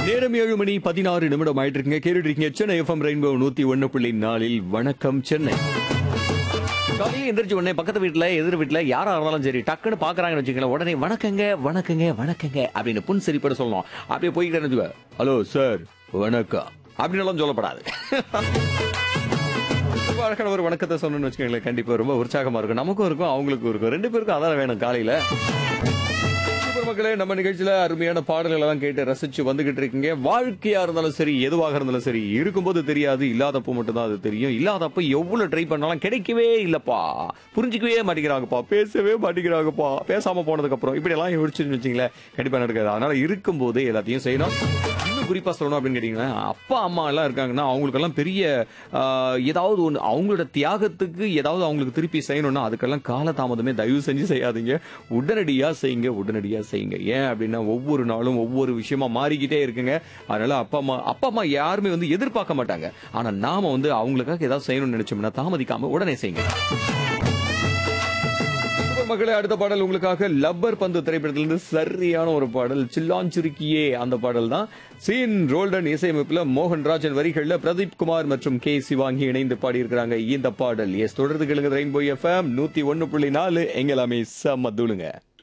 நேரம் 7:16 ஆயிட்டு இருக்குங்க. கேட்டுட்டு இருக்கீங்க சென்னை எஃப்எம் ரெயின்போ 101.4 வணக்கம் சென்னை. காலையில எந்திரிச்ச உடனே பக்கத்து வீட்டுல எதிர் வீட்டுல யாரா இருந்தாலும் சரி டக்குன்னு பாக்குறாங்கன்னு வச்சுக்கோங்களேன், உடனே வணக்கங்க வணக்கங்க வணக்கங்க அப்படின்னு புன்சிரிப்போட சொல்லணும். அப்படியே போய்கிட்டேன்னு வச்சுக்கோ, ஹலோ சார் வணக்கம் அப்படின்னு எல்லாம் சொல்லப்படாது. அழகான ஒரு வணக்கத்தை சொன்னோம்னு வச்சுக்கோங்களேன், கண்டிப்பா ரொம்ப உற்சாகமா இருக்கும். நமக்கும் இருக்கும், அவங்களுக்கும் இருக்கும், ரெண்டு பேருக்கும் அதான் வேணும் காலையில. மக்களே, நம்ம நிகழ்ச்சியில அருமையான பாடல்களை எல்லாம் கேட்டு ரசிச்சு வந்துகிட்டு இருக்கீங்க. வாழ்க்கையா இருந்தாலும் சரி, எதுவாக இருந்தாலும் சரி, இருக்கும்போது தெரியாது, இல்லாதப்போ மட்டும்தான் அது தெரியும். இல்லாதப்ப எவ்வளவு ட்ரை பண்ணாலும் கிடைக்கவே இல்லப்பா, புரிஞ்சுக்கவே மாட்டேங்கிறாங்கப்பா, பேசவே மாட்டேங்கிறாங்கப்பா, பேசாம போனதுக்கு அப்புறம் இப்படி எல்லாம் யோசிச்சுன்னு வச்சுங்களேன், கண்டிப்பா நடக்காது. அதனால இருக்கும்போது எல்லாத்தையும் செய்யணும். இன்னும் குறிப்பா சொல்லணும் அப்படின்னு கேட்டீங்கன்னா, அப்பா அம்மா எல்லாம் இருக்காங்கன்னா அவங்களுக்கெல்லாம் பெரிய ஏதாவது ஒன்று அவங்களோட தியாகத்துக்கு ஏதாவது அவங்களுக்கு திருப்பி செய்யணும்னா அதுக்கெல்லாம் காலதாமதமே தயவு செஞ்சு செய்யாதீங்க. உடனடியா செய்யுங்க, உடனடியா செய்யுங்க. ஏன் அப்படின்னா ஒவ்வொரு நாளும் ஒவ்வொரு விஷயமா மாறிக்கிட்டே இருக்குங்க. அதனால அப்பா அம்மா யாருமே எதிர்பார்க்க மாட்டாங்க. ஆனா நாம அவங்களுக்காக ஏதாவது செய்யணும்னு நினைச்சோம்னா தாமதிக்காம உடனே செய்யுங்க. மக்களே, அடுத்த பாடல் உங்களுக்காக லப்பர் பந்து திரைப்படத்திலிருந்து சரியான ஒரு பாடல், சில்லாஞ்சுருக்கியே அந்த பாடல் தான். சீன் ரோல்டன் இசையமைப்புல மோகன்ராஜன் வரிகள்ல பிரதீப் குமார் மற்றும் கே சிவாங்கி இணைந்து பாடியிருக்கிறாங்க இந்த பாடல். தொடர்ந்து கேளுங்க ரெயின்போ எஃப்எம் 101.4 எங்கெல்லாமே செம்ம தூளுங்க.